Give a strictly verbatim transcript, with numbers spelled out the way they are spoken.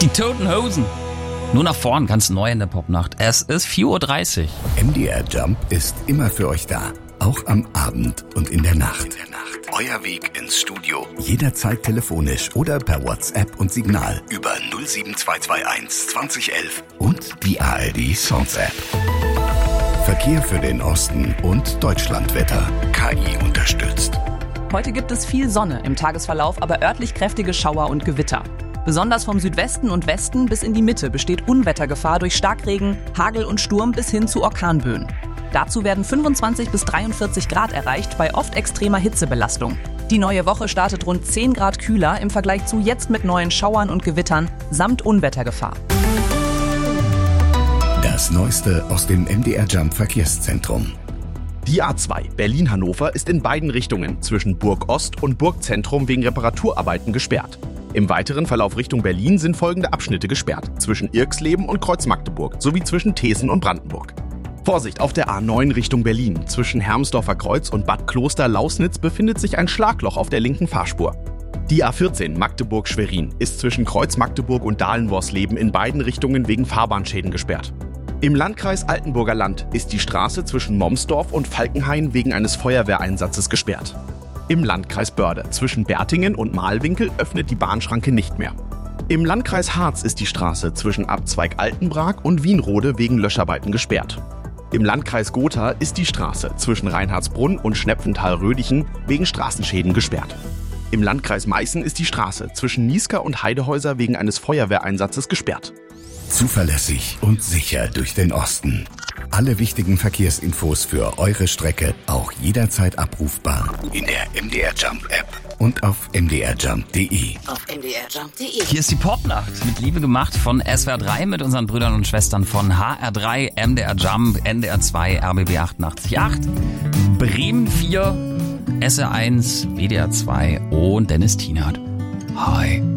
Die Toten Hosen. Nur nach vorn, ganz neu in der Popnacht. Es ist vier Uhr dreißig. M D R Jump ist immer für euch da. Auch am Abend und in der Nacht. In der Nacht. Euer Weg ins Studio. Jederzeit telefonisch oder per WhatsApp und Signal. Über null sieben zwei zwei eins zwanzig elf und die A R D Songs App. Verkehr für den Osten und Deutschlandwetter. K I unterstützt. Heute gibt es viel Sonne im Tagesverlauf, aber örtlich kräftige Schauer und Gewitter. Besonders vom Südwesten und Westen bis in die Mitte besteht Unwettergefahr durch Starkregen, Hagel und Sturm bis hin zu Orkanböen. Dazu werden fünfundzwanzig bis dreiundvierzig Grad erreicht bei oft extremer Hitzebelastung. Die neue Woche startet rund zehn Grad kühler im Vergleich zu jetzt mit neuen Schauern und Gewittern samt Unwettergefahr. Das Neueste aus dem M D R Jump Verkehrszentrum. Die A zwei Berlin-Hannover ist in beiden Richtungen zwischen Burg Ost und Burgzentrum wegen Reparaturarbeiten gesperrt. Im weiteren Verlauf Richtung Berlin sind folgende Abschnitte gesperrt: zwischen Irxleben und Kreuz Magdeburg sowie zwischen Thesen und Brandenburg. Vorsicht, auf der A neun Richtung Berlin. Zwischen Hermsdorfer Kreuz und Bad Kloster-Lausnitz befindet sich ein Schlagloch auf der linken Fahrspur. Die A vierzehn Magdeburg-Schwerin ist zwischen Kreuz Magdeburg und Dahlenworsleben in beiden Richtungen wegen Fahrbahnschäden gesperrt. Im Landkreis Altenburger Land ist die Straße zwischen Momsdorf und Falkenhain wegen eines Feuerwehreinsatzes gesperrt. Im Landkreis Börde zwischen Bertingen und Mahlwinkel öffnet die Bahnschranke nicht mehr. Im Landkreis Harz ist die Straße zwischen Abzweig Altenbrag und Wienrode wegen Löscharbeiten gesperrt. Im Landkreis Gotha ist die Straße zwischen Reinhardsbrunn und Schnepfenthal-Rödichen wegen Straßenschäden gesperrt. Im Landkreis Meißen ist die Straße zwischen Niesker und Heidehäuser wegen eines Feuerwehreinsatzes gesperrt. Zuverlässig und sicher durch den Osten. Alle wichtigen Verkehrsinfos für eure Strecke auch jederzeit abrufbar in der M D R Jump App und auf m d r jump punkt d e. Auf m d r jump punkt d e. Hier ist die Popnacht mit Liebe gemacht von S W R drei mit unseren Brüdern und Schwestern von H R drei, M D R Jump, N D R zwei, R B B achtundachtzig Komma acht, Bremen vier, S R eins, W D R zwei und Dennis Tienert. Hi.